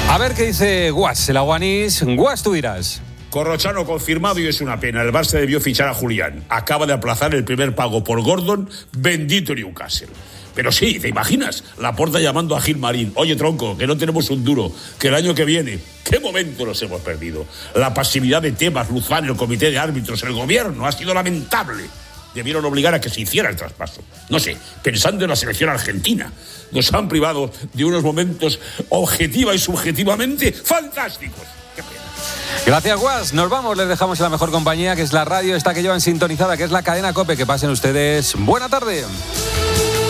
A ver qué dice Guas, el aguanís. Guas, tú dirás. Corrochano confirmado y es una pena. El Barça debió fichar a Julián. Acaba de aplazar el primer pago por Gordon, bendito Newcastle. Pero sí, ¿te imaginas? Laporta llamando a Gilmarín. Oye, tronco, que no tenemos un duro, que el año que viene... ¿Qué momento nos hemos perdido? La pasividad de Tebas, Luzán, el comité de árbitros, el gobierno, ha sido lamentable. Debieron obligar a que se hiciera el traspaso. No sé, pensando en la selección argentina. Nos han privado de unos momentos objetiva y subjetivamente fantásticos. Qué pena. Gracias, Guas. Nos vamos, les dejamos en la mejor compañía, que es la radio esta que llevan sintonizada, que es la cadena COPE. Que pasen ustedes buena tarde.